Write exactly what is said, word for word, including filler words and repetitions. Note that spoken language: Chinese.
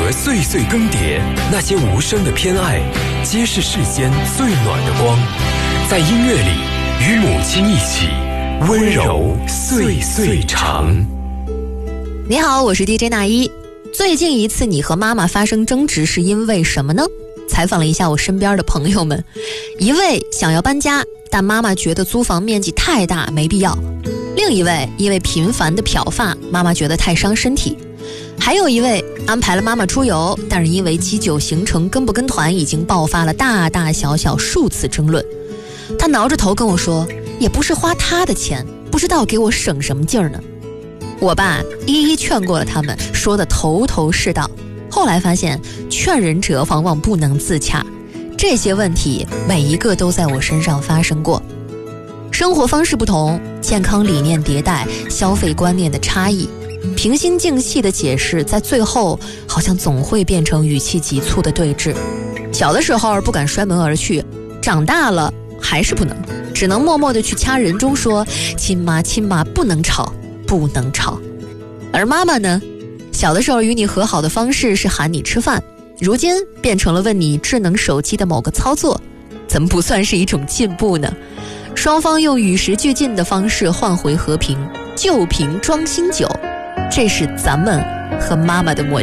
和岁岁更迭，那些无声的偏爱，皆是世间最暖的光。在音乐里，与母亲一起，温柔岁岁长。 你好，我是 D J 那一。最近一次你和妈妈发生争执是因为什么呢？采访了一下我身边的朋友们，一位想要搬家，但妈妈觉得租房面积太大没必要；另一位因为频繁的漂发，妈妈觉得太伤身体；还有一位安排了妈妈出游，但是因为机酒行程跟不跟团已经爆发了大大小小数次争论。他挠着头跟我说，也不是花他的钱，不知道给我省什么劲儿呢。我爸一一劝过了他们，说得头头是道。后来发现劝人者往往不能自洽，这些问题每一个都在我身上发生过。生活方式不同，健康理念迭代，消费观念的差异，平心静气的解释，在最后好像总会变成语气急促的对峙。小的时候不敢摔门而去，长大了还是不能，只能默默地去掐人中说，亲妈亲妈不能吵不能吵。而妈妈呢，小的时候与你和好的方式是喊你吃饭，如今变成了问你智能手机的某个操作，怎么不算是一种进步呢？双方用与时俱进的方式换回和平，旧瓶装新酒，这是咱们和妈妈的默契。